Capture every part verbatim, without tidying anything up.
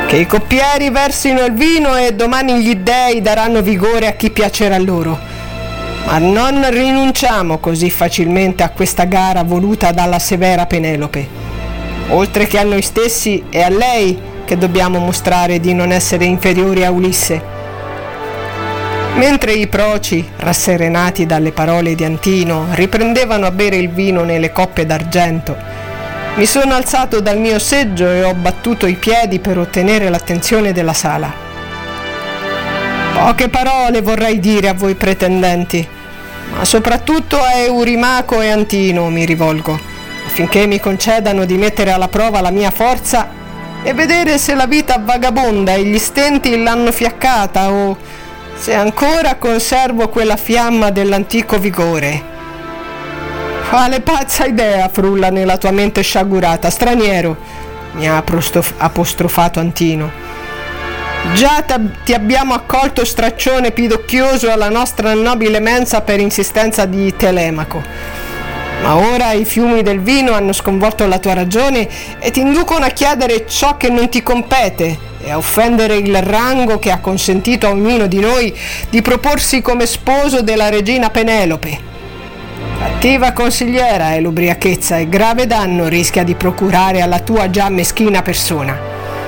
Che i coppieri versino il vino e domani gli dèi daranno vigore a chi piacerà loro. Ma non rinunciamo così facilmente a questa gara voluta dalla severa Penelope. Oltre che a noi stessi, è a lei che dobbiamo mostrare di non essere inferiori a Ulisse. Mentre i proci, rasserenati dalle parole di Antino, riprendevano a bere il vino nelle coppe d'argento, mi sono alzato dal mio seggio e ho battuto i piedi per ottenere l'attenzione della sala. Poche parole vorrei dire a voi pretendenti, ma soprattutto a Eurimaco e Antino mi rivolgo, affinché mi concedano di mettere alla prova la mia forza e vedere se la vita vagabonda e gli stenti l'hanno fiaccata o se ancora conservo quella fiamma dell'antico vigore. Quale pazza idea frulla nella tua mente sciagurata, straniero, mi ha apostrof- apostrofato Antino. Già ti abbiamo accolto straccione pidocchioso alla nostra nobile mensa per insistenza di Telemaco, ma ora i fiumi del vino hanno sconvolto la tua ragione e ti inducono a chiedere ciò che non ti compete e a offendere il rango che ha consentito a ognuno di noi di proporsi come sposo della regina Penelope. Cattiva consigliera è l'ubriachezza e grave danno rischia di procurare alla tua già meschina persona.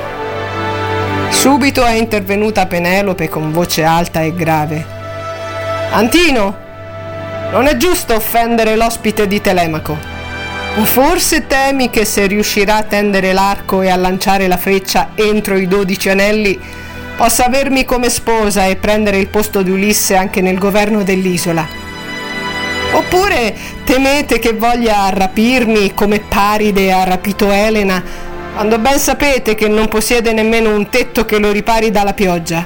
Subito è intervenuta Penelope con voce alta e grave. Antino, non è giusto offendere l'ospite di Telemaco. O forse temi che se riuscirà a tendere l'arco e a lanciare la freccia entro i dodici anelli possa avermi come sposa e prendere il posto di Ulisse anche nel governo dell'isola? Oppure temete che voglia rapirmi come Paride ha rapito Elena, quando ben sapete che non possiede nemmeno un tetto che lo ripari dalla pioggia?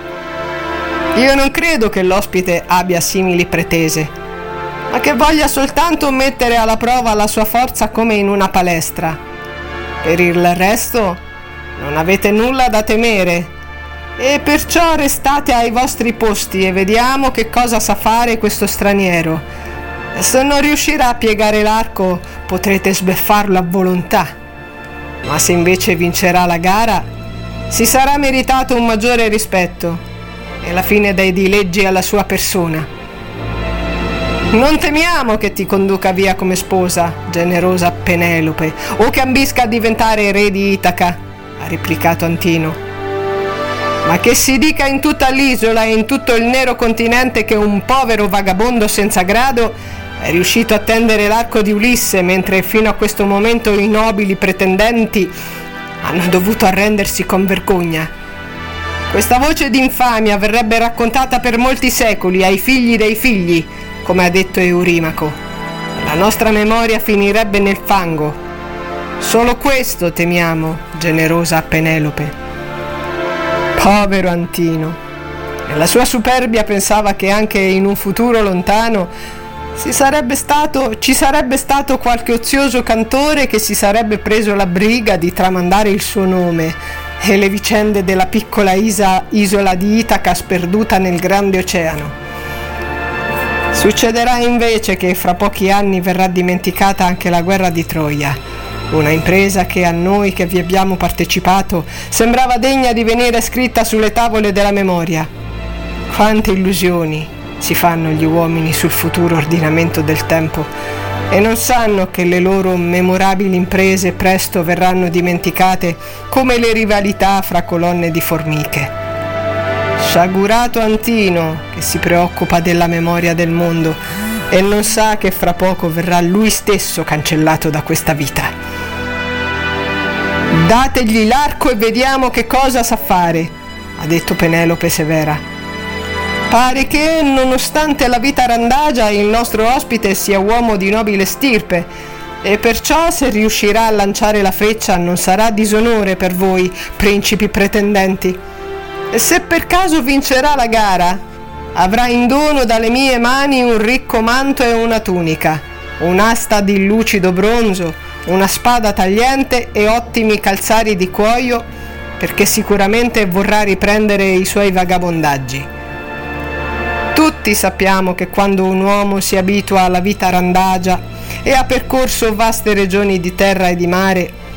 Io non credo che l'ospite abbia simili pretese, ma che voglia soltanto mettere alla prova la sua forza come in una palestra. Per il resto non avete nulla da temere, e perciò restate ai vostri posti e vediamo che cosa sa fare questo straniero. E se non riuscirà a piegare l'arco potrete sbeffarlo a volontà, ma se invece vincerà la gara si sarà meritato un maggiore rispetto e la fine dei dileggi alla sua persona. Non temiamo che ti conduca via come sposa, generosa Penelope, o che ambisca a diventare re di Itaca, ha replicato Antino, ma che si dica in tutta l'isola e in tutto il nero continente che un povero vagabondo senza grado è riuscito a tendere l'arco di Ulisse, mentre fino a questo momento i nobili pretendenti hanno dovuto arrendersi con vergogna. Questa voce d'infamia verrebbe raccontata per molti secoli ai figli dei figli, come ha detto Eurimaco. La nostra memoria finirebbe nel fango. Solo questo temiamo, generosa Penelope. Povero Antino. Nella sua superbia pensava che anche in un futuro lontano Si sarebbe stato, ci sarebbe stato qualche ozioso cantore che si sarebbe preso la briga di tramandare il suo nome e le vicende della piccola isa, isola di Itaca sperduta nel grande oceano. Succederà invece che fra pochi anni verrà dimenticata anche la guerra di Troia, una impresa che a noi che vi abbiamo partecipato sembrava degna di venire scritta sulle tavole della memoria. Quante illusioni si fanno gli uomini sul futuro ordinamento del tempo e non sanno che le loro memorabili imprese presto verranno dimenticate come le rivalità fra colonne di formiche. Sciagurato Antino, che si preoccupa della memoria del mondo e non sa che fra poco verrà lui stesso cancellato da questa vita. Dategli l'arco e vediamo che cosa sa fare, ha detto Penelope severa. Pare che, nonostante la vita randagia, il nostro ospite sia uomo di nobile stirpe, e perciò se riuscirà a lanciare la freccia non sarà disonore per voi, principi pretendenti. E se per caso vincerà la gara, avrà in dono dalle mie mani un ricco manto e una tunica, un'asta di lucido bronzo, una spada tagliente e ottimi calzari di cuoio, perché sicuramente vorrà riprendere i suoi vagabondaggi. Tutti sappiamo che quando un uomo si abitua alla vita randagia e ha percorso vaste regioni di terra e di mare,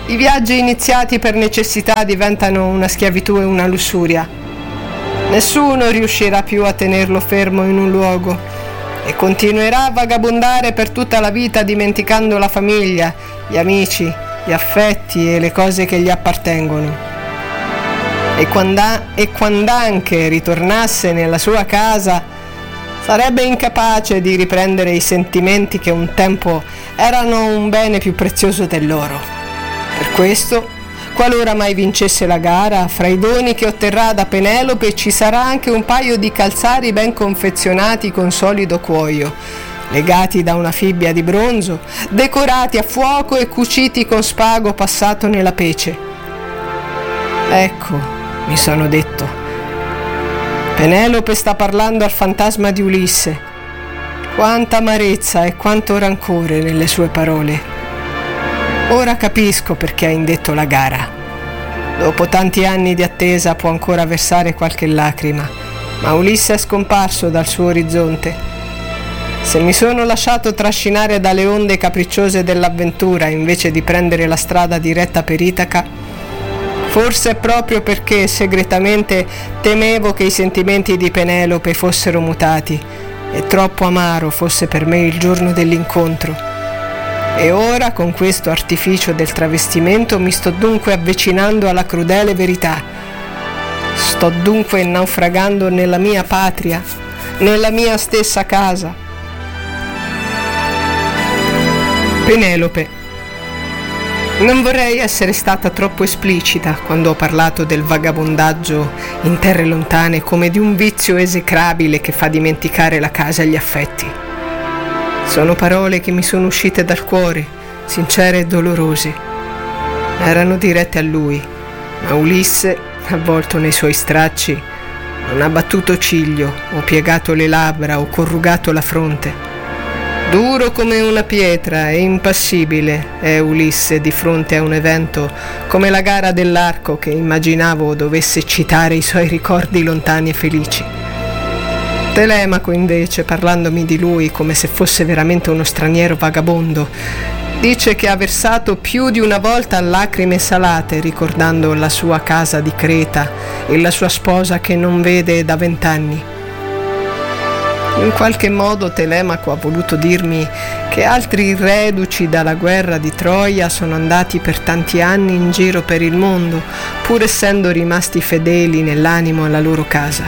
I viaggi iniziati per necessità diventano una schiavitù e una lussuria. Nessuno riuscirà più a tenerlo fermo in un luogo e continuerà a vagabondare per tutta la vita dimenticando la famiglia, gli amici, gli affetti e le cose che gli appartengono. E quando, e quando anche ritornasse nella sua casa, sarebbe incapace di riprendere i sentimenti che un tempo erano un bene più prezioso del loro. Per questo, qualora mai vincesse la gara, fra i doni che otterrà da Penelope ci sarà anche un paio di calzari ben confezionati con solido cuoio, legati da una fibbia di bronzo, decorati a fuoco e cuciti con spago passato nella pece. Ecco, mi sono detto, Penelope sta parlando al fantasma di Ulisse. Quanta amarezza e quanto rancore nelle sue parole. Ora capisco perché ha indetto la gara. Dopo tanti anni di attesa può ancora versare qualche lacrima, ma Ulisse è scomparso dal suo orizzonte. Se mi sono lasciato trascinare dalle onde capricciose dell'avventura invece di prendere la strada diretta per Itaca, forse è proprio perché segretamente temevo che i sentimenti di Penelope fossero mutati e troppo amaro fosse per me il giorno dell'incontro. E ora, con questo artificio del travestimento, mi sto dunque avvicinando alla crudele verità. Sto dunque naufragando nella mia patria, nella mia stessa casa. Penelope. Non vorrei essere stata troppo esplicita quando ho parlato del vagabondaggio in terre lontane come di un vizio esecrabile che fa dimenticare la casa e gli affetti. Sono parole che mi sono uscite dal cuore, sincere e dolorose. Erano dirette a lui, ma Ulisse, avvolto nei suoi stracci, non ha battuto ciglio o piegato le labbra o corrugato la fronte. Duro come una pietra e impassibile è Ulisse di fronte a un evento come la gara dell'arco che immaginavo dovesse citare i suoi ricordi lontani e felici. Telemaco invece, parlandomi di lui come se fosse veramente uno straniero vagabondo, dice che ha versato più di una volta lacrime salate ricordando la sua casa di Creta e la sua sposa che non vede da vent'anni. In qualche modo Telemaco ha voluto dirmi che altri reduci dalla guerra di Troia sono andati per tanti anni in giro per il mondo, pur essendo rimasti fedeli nell'animo alla loro casa.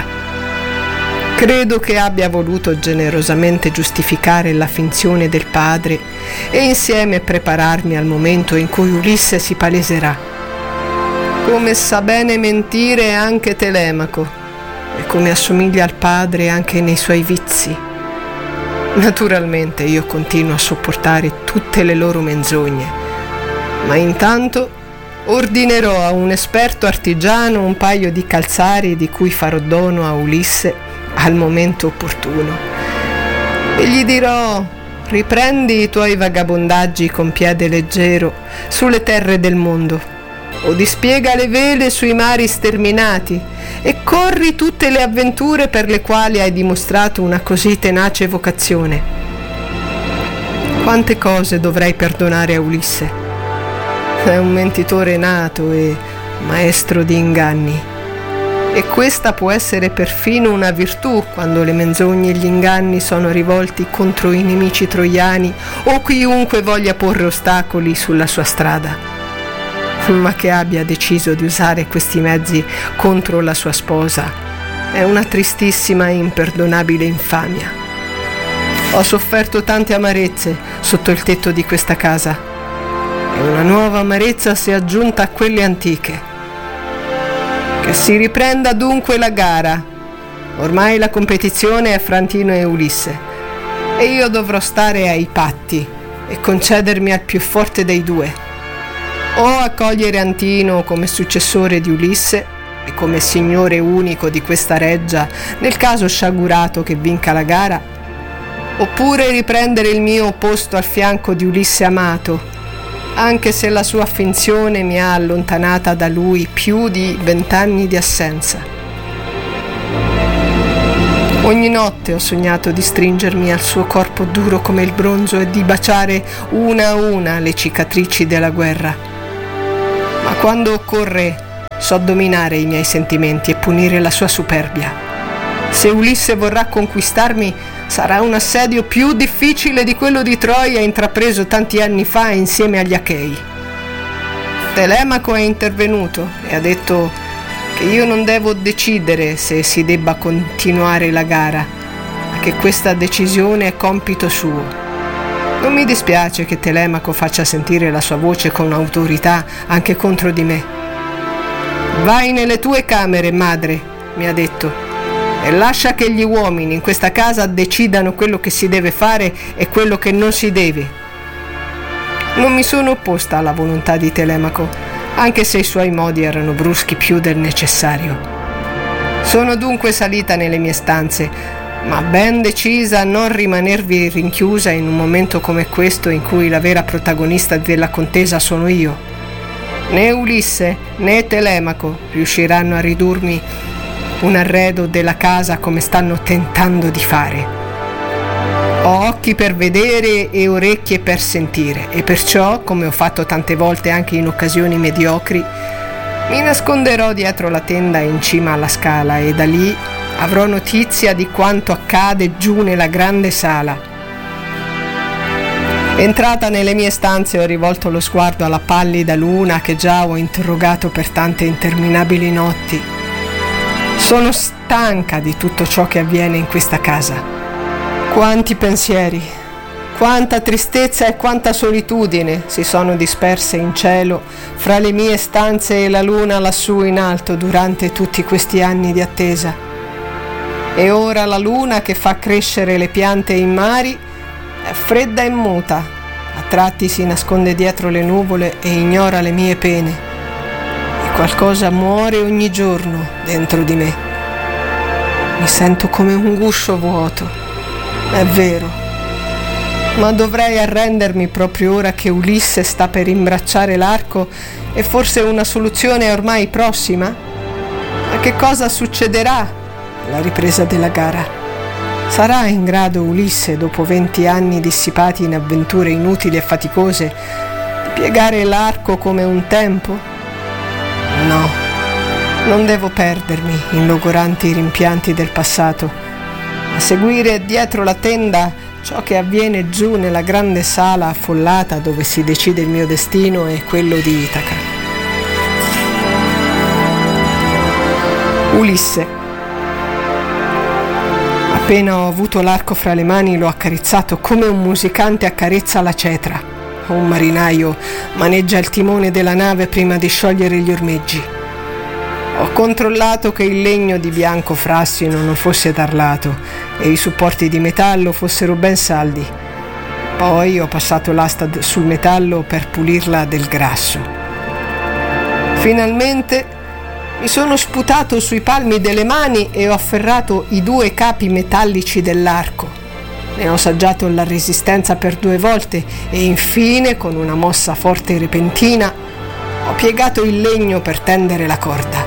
Credo che abbia voluto generosamente giustificare la finzione del padre e insieme prepararmi al momento in cui Ulisse si paleserà. Come sa bene mentire anche Telemaco, e come assomiglia al padre anche nei suoi vizi. Naturalmente io continuo a sopportare tutte le loro menzogne, ma intanto ordinerò a un esperto artigiano un paio di calzari di cui farò dono a Ulisse al momento opportuno. E gli dirò: riprendi i tuoi vagabondaggi con piede leggero sulle terre del mondo, o dispiega le vele sui mari sterminati e corri tutte le avventure per le quali hai dimostrato una così tenace vocazione. Quante cose dovrei perdonare a Ulisse. È un mentitore nato e maestro di inganni, e questa può essere perfino una virtù quando le menzogne e gli inganni sono rivolti contro i nemici troiani o chiunque voglia porre ostacoli sulla sua strada. Ma che abbia deciso di usare questi mezzi contro la sua sposa è una tristissima e imperdonabile infamia. Ho sofferto tante amarezze sotto il tetto di questa casa e una nuova amarezza si è aggiunta a quelle antiche. Che si riprenda dunque la gara. Ormai la competizione è fra Antino e Ulisse e io dovrò stare ai patti e concedermi al più forte dei due, o accogliere Antino come successore di Ulisse e come signore unico di questa reggia nel caso sciagurato che vinca la gara, oppure riprendere il mio posto al fianco di Ulisse amato, anche se la sua finzione mi ha allontanata da lui più di vent'anni di assenza. Ogni notte ho sognato di stringermi al suo corpo duro come il bronzo e di baciare una a una le cicatrici della guerra. ma quando occorre so dominare i miei sentimenti e punire la sua superbia. Se Ulisse vorrà conquistarmi, sarà un assedio più difficile di quello di Troia intrapreso tanti anni fa insieme agli Achei. Telemaco è intervenuto e ha detto che io non devo decidere se si debba continuare la gara, ma che questa decisione è compito suo. Non mi dispiace che Telemaco faccia sentire la sua voce con autorità anche contro di me. Vai nelle tue camere, madre, mi ha detto, e lascia che gli uomini in questa casa decidano quello che si deve fare e quello che non si deve. Non mi sono opposta alla volontà di Telemaco, anche se i suoi modi erano bruschi più del necessario. Sono dunque salita nelle mie stanze, ma ben decisa a non rimanervi rinchiusa in un momento come questo in cui la vera protagonista della contesa sono io. Né Ulisse né Telemaco riusciranno a ridurmi un arredo della casa come stanno tentando di fare. Ho occhi per vedere e orecchie per sentire e perciò, come ho fatto tante volte anche in occasioni mediocri, mi nasconderò dietro la tenda in cima alla scala e da lì avrò notizia di quanto accade giù nella grande sala. Entrata nelle mie stanze ho rivolto lo sguardo alla pallida luna che già ho interrogato per tante interminabili notti. Sono stanca di tutto ciò che avviene in questa casa. Quanti pensieri, quanta tristezza e quanta solitudine si sono disperse in cielo fra le mie stanze e la luna lassù in alto durante tutti questi anni di attesa. E ora la luna che fa crescere le piante in mari è fredda e muta, a tratti si nasconde dietro le nuvole e ignora le mie pene. E qualcosa muore ogni giorno dentro di me. Mi sento come un guscio vuoto, è vero, ma dovrei arrendermi proprio ora che Ulisse sta per imbracciare l'arco e forse una soluzione è ormai prossima? Ma che cosa succederà alla ripresa della gara? Sarà in grado Ulisse, dopo venti anni dissipati in avventure inutili e faticose, di piegare l'arco come un tempo? No, non devo perdermi in logoranti rimpianti del passato, ma seguire dietro la tenda ciò che avviene giù nella grande sala affollata dove si decide il mio destino e quello di Itaca. Ulisse. Appena ho avuto l'arco fra le mani l'ho accarezzato come un musicante accarezza la cetra o un marinaio maneggia il timone della nave prima di sciogliere gli ormeggi. Ho controllato che il legno di bianco frassino non fosse tarlato e i supporti di metallo fossero ben saldi. Poi ho passato l'asta sul metallo per pulirla del grasso. Finalmente mi sono sputato sui palmi delle mani e ho afferrato i due capi metallici dell'arco. Ne ho assaggiato la resistenza per due volte e infine, con una mossa forte e repentina, ho piegato il legno per tendere la corda.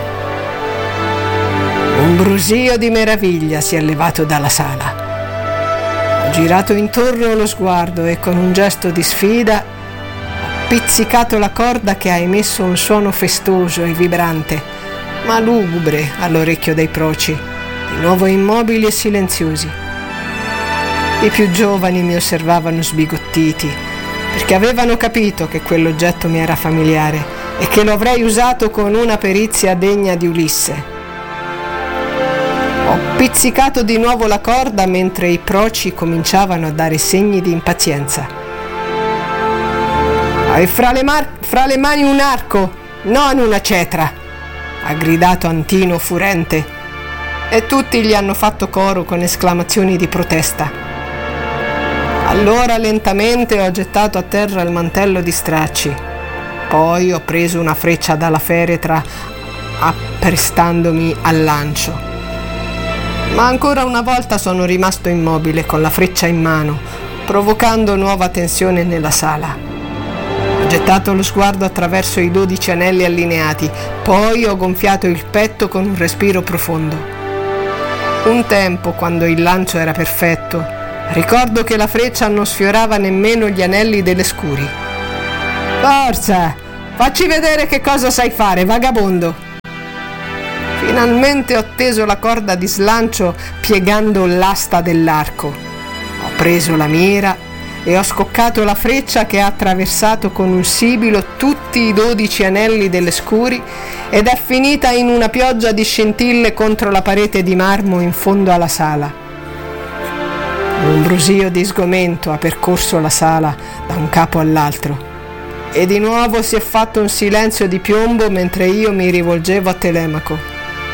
Un brusio di meraviglia si è levato dalla sala. Ho girato intorno lo sguardo e con un gesto di sfida ho pizzicato la corda che ha emesso un suono festoso e vibrante, ma lugubre all'orecchio dei proci, di nuovo immobili e silenziosi. I più giovani mi osservavano sbigottiti, perché avevano capito che quell'oggetto mi era familiare e che lo avrei usato con una perizia degna di Ulisse. Ho pizzicato di nuovo la corda mentre i proci cominciavano a dare segni di impazienza. Hai fra le, mar- fra le mani un arco, non una cetra, ha gridato Antino furente, e tutti gli hanno fatto coro con esclamazioni di protesta. Allora lentamente ho gettato a terra il mantello di stracci, poi ho preso una freccia dalla feretra apprestandomi al lancio. Ma ancora una volta sono rimasto immobile con la freccia in mano, provocando nuova tensione nella sala. Ho gettato lo sguardo attraverso i dodici anelli allineati, poi ho gonfiato il petto con un respiro profondo. Un tempo, quando il lancio era perfetto, ricordo che la freccia non sfiorava nemmeno gli anelli delle scuri. Forza! Facci vedere che cosa sai fare, vagabondo. Finalmente ho teso la corda di slancio piegando l'asta dell'arco. Ho preso la mira e ho scoccato la freccia che ha attraversato con un sibilo tutti i dodici anelli delle scuri ed è finita in una pioggia di scintille contro la parete di marmo in fondo alla sala. Un brusio di sgomento ha percorso la sala da un capo all'altro e di nuovo si è fatto un silenzio di piombo mentre io mi rivolgevo a Telemaco.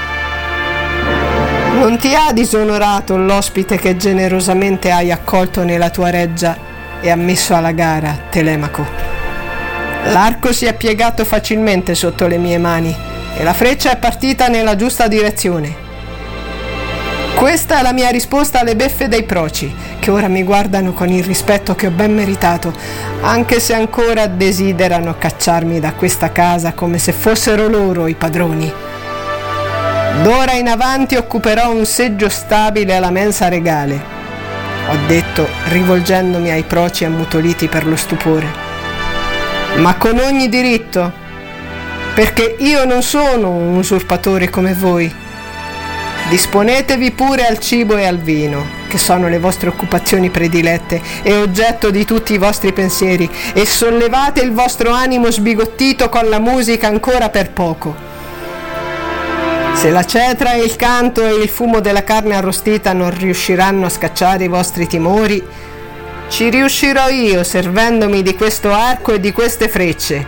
Non ti ha disonorato l'ospite che generosamente hai accolto nella tua reggia e ammesso alla gara, Telemaco. L'arco si è piegato facilmente sotto le mie mani e la freccia è partita nella giusta direzione. Questa è la mia risposta alle beffe dei proci, che ora mi guardano con il rispetto che ho ben meritato, anche se ancora desiderano cacciarmi da questa casa come se fossero loro i padroni. D'ora in avanti occuperò un seggio stabile alla mensa regale, ho detto, rivolgendomi ai proci ammutoliti per lo stupore. Ma con ogni diritto, perché io non sono un usurpatore come voi. Disponetevi pure al cibo e al vino, che sono le vostre occupazioni predilette e oggetto di tutti i vostri pensieri, e sollevate il vostro animo sbigottito con la musica ancora per poco. Se la cetra e il canto e il fumo della carne arrostita non riusciranno a scacciare i vostri timori, ci riuscirò io servendomi di questo arco e di queste frecce.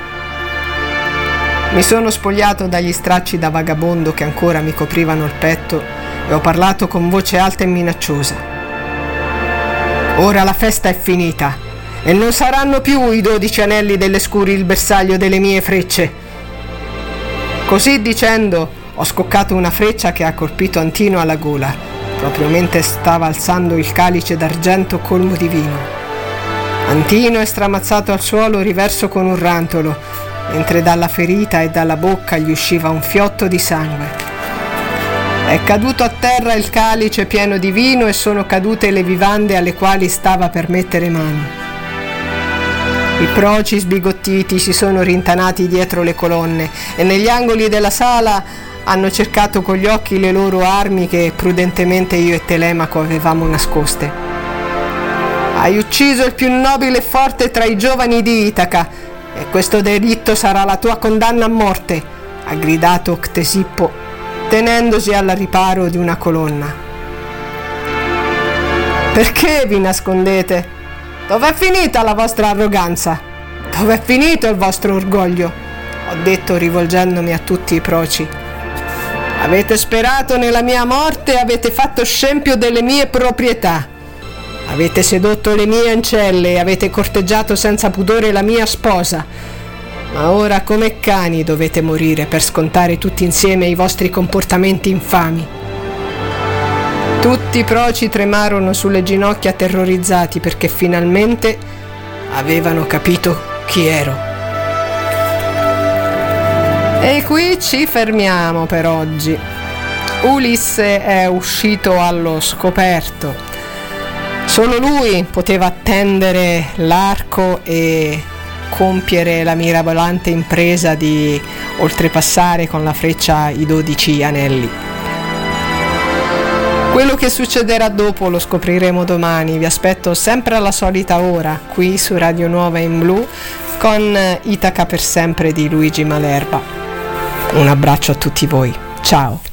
Mi sono spogliato dagli stracci da vagabondo che ancora mi coprivano il petto e ho parlato con voce alta e minacciosa. Ora la festa è finita e non saranno più i dodici anelli delle scuri il bersaglio delle mie frecce. Così dicendo ho scoccato una freccia che ha colpito Antino alla gola, proprio mentre stava alzando il calice d'argento colmo di vino. Antino è stramazzato al suolo riverso con un rantolo, mentre dalla ferita e dalla bocca gli usciva un fiotto di sangue. È caduto a terra il calice pieno di vino e sono cadute le vivande alle quali stava per mettere mano. I proci sbigottiti si sono rintanati dietro le colonne e negli angoli della sala hanno cercato con gli occhi le loro armi che prudentemente io e Telemaco avevamo nascoste. Hai ucciso il più nobile e forte tra i giovani di Itaca e questo delitto sarà la tua condanna a morte, ha gridato Ctesippo, tenendosi al riparo di una colonna. Perché vi nascondete? Dov'è finita la vostra arroganza? Dov'è finito il vostro orgoglio? Ho detto rivolgendomi a tutti i proci. Avete sperato nella mia morte e avete fatto scempio delle mie proprietà. Avete sedotto le mie ancelle e avete corteggiato senza pudore la mia sposa. Ma ora come cani dovete morire per scontare tutti insieme i vostri comportamenti infami. Tutti i proci tremarono sulle ginocchia terrorizzati perché finalmente avevano capito chi ero. E qui ci fermiamo per oggi. Ulisse è uscito allo scoperto. Solo lui poteva tendere l'arco e compiere la mirabolante impresa di oltrepassare con la freccia i dodici anelli. Quello che succederà dopo lo scopriremo domani. Vi aspetto sempre alla solita ora qui su Radio Nuova in Blu con Itaca per sempre di Luigi Malerba. Un abbraccio a tutti voi. Ciao.